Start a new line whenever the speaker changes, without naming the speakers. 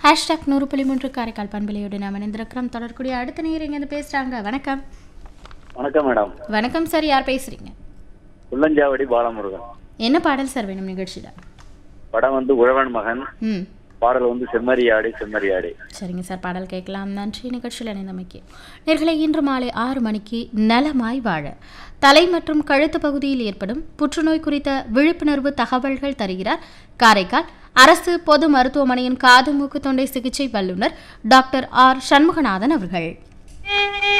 #100.3 காரைக்கால் பண்பலையோடு நாம் இணைந்திருக்கிறோம். தொடர்க்கூடிய அடுத்த நேரம் இங்கே பேசுகிறாங்க. வணக்கம்.
வணக்கம் மேடம்.
வணக்கம் சார், யார் பேசுகிறீங்க?
உள்ளஞ்சாவடி பாலமுருகன்.
என்ன பாடல் சார் வேணும் நிகழ்ச்சியில்?
படம் உழவன் மகன். பாடல் செம்மறியாடி செம்மறியாடி.
சரிங்க சார், பாடல் கேட்கலாம். நன்றி. நிகழ்ச்சியில் இணைந்தமைக்கு. நேர்களை இன்று மாலை 6 மணிக்கு நலமாய் வாழ தலை மற்றும் கழுத்து பகுதியில் ஏற்படும் புற்றுநோய் குறித்த விழிப்புணர்வு தகவல்கள் தருகிறார் காரைக்கால் அரசு பொது மருத்துவமனையின் காது மூக்கு தொண்டை சிகிச்சை வல்லுநர் டாக்டர் ஆர் சண்முகநாதன் அவர்கள்.